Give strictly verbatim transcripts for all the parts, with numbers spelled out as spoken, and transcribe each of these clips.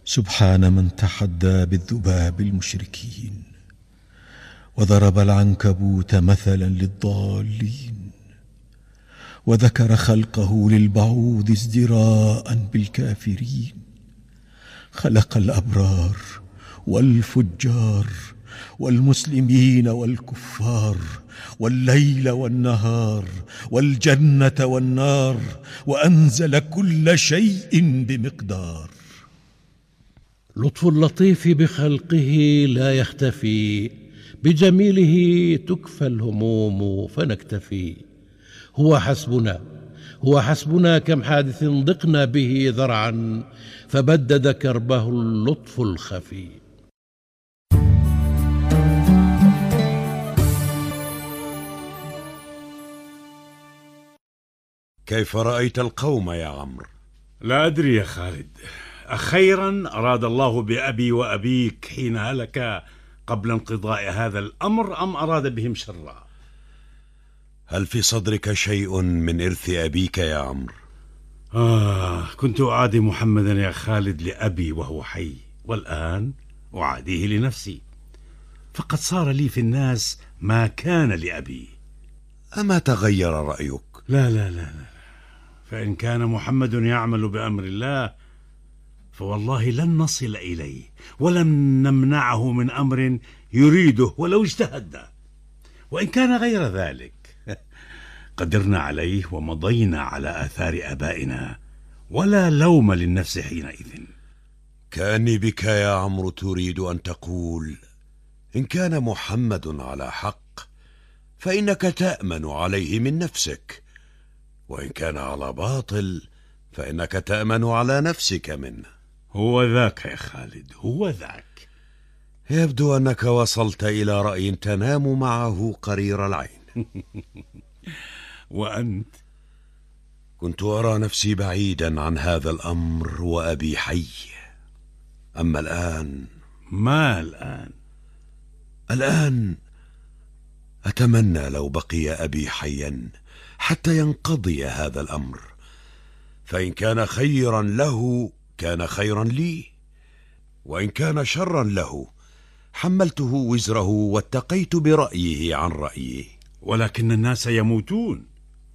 سبحان من تحدى بالذباب المشركين وضرب العنكبوت مثلا للضالين، وذكر خلقه للبعوض ازدراء بالكافرين. خلق الأبرار والفجار والمسلمين والكفار والليل والنهار والجنة والنار، وأنزل كل شيء بمقدار. لطف اللطيف بخلقه لا يختفي، بجميله تكفى الهموم فنكتفي. هو حسبنا هو حسبنا، كم حادث ضقنا به ذرعا، فبدد كربه اللطف الخفي. كيف رأيت القوم يا عمرو؟ لا أدري يا خالد، أخيرا أراد الله بأبي وأبيك حين هلك قبل انقضاء هذا الأمر، أم أراد بهم شرا؟ هل في صدرك شيء من إرث أبيك يا عمرو؟ آه كنت أعادي محمدا يا خالد لأبي وهو حي، والآن أعاديه لنفسي، فقد صار لي في الناس ما كان لأبي. أما تغير رأيك؟ لا لا لا لا، فإن كان محمد يعمل بأمر الله فوالله لن نصل إليه ولن نمنعه من أمر يريده ولو اجتهد. وإن كان غير ذلك قدرنا عليه ومضينا على آثار آبائنا، ولا لوم للنفس حينئذ. كأني بك يا عمرو تريد أن تقول إن كان محمد على حق فإنك تأمن عليه من نفسك، وإن كان على باطل فإنك تأمن على نفسك منه. هو ذاك يا خالد، هو ذاك. يبدو أنك وصلت إلى رأي تنام معه قرير العين. وأنت؟ كنت أرى نفسي بعيدا عن هذا الأمر وأبي حي، أما الآن. ما الآن؟ الآن أتمنى لو بقي أبي حيا حتى ينقضي هذا الأمر، فإن كان خيرا له كان خيرا لي، وإن كان شرا له حملته وزره واتقيت برأيه عن رأيه. ولكن الناس يموتون.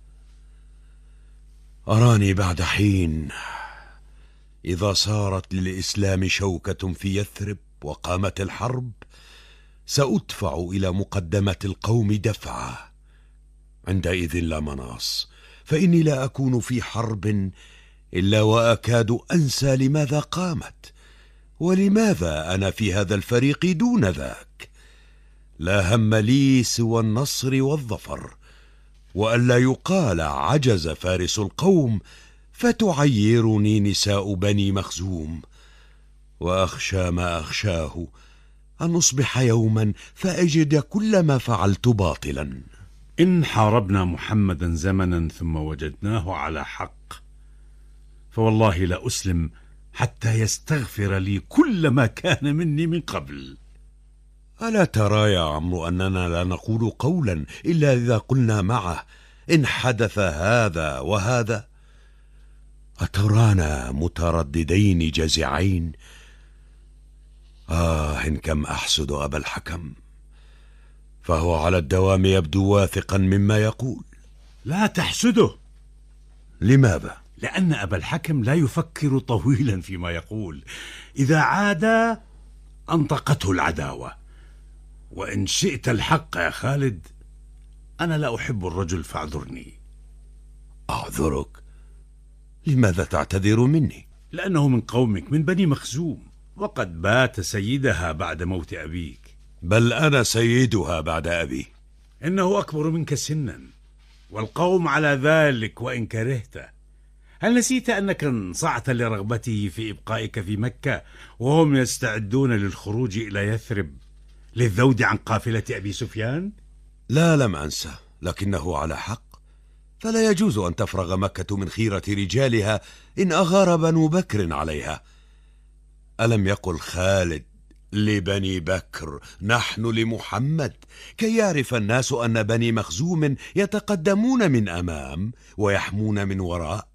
أراني بعد حين إذا صارت للإسلام شوكة في يثرب وقامت الحرب سأدفع إلى مقدمة القوم دفعة، عندئذ لا مناص، فإني لا أكون في حرب إلا وأكاد أنسى لماذا قامت، ولماذا أنا في هذا الفريق دون ذاك. لا هم لي سوى النصر والظفر، وألا يقال عجز فارس القوم فتعيرني نساء بني مخزوم. وأخشى ما أخشاه أن أصبح يوما فأجد كل ما فعلت باطلا. إن حاربنا محمدا زمنا ثم وجدناه على حق فوالله لا أسلم حتى يستغفر لي كل ما كان مني من قبل. ألا ترى يا عمرو أننا لا نقول قولا إلا إذا قلنا معه إن حدث هذا وهذا؟ أترانا مترددين جزعين؟ آه إن كم أحسد أبا الحكم، فهو على الدوام يبدو واثقا مما يقول. لا تحسده. لماذا؟ لأن أبا الحكم لا يفكر طويلا فيما يقول، إذا عاد أنطقته العداوة. وإن شئت الحق يا خالد أنا لا أحب الرجل فاعذرني. أعذرك؟ لماذا تعتذر مني؟ لأنه من قومك، من بني مخزوم، وقد بات سيدها بعد موت أبيك. بل أنا سيدها بعد أبي. إنه أكبر منك سنا، والقوم على ذلك وإن كرهته. هل نسيت أنك انصعت لرغبته في إبقائك في مكة وهم يستعدون للخروج إلى يثرب للذود عن قافلة أبي سفيان؟ لا، لم أنسى، لكنه على حق، فلا يجوز أن تفرغ مكة من خيرة رجالها إن أغار بنو بكر عليها. ألم يقل خالد لبني بكر نحن لمحمد، كي يعرف الناس أن بني مخزوم يتقدمون من أمام ويحمون من وراء؟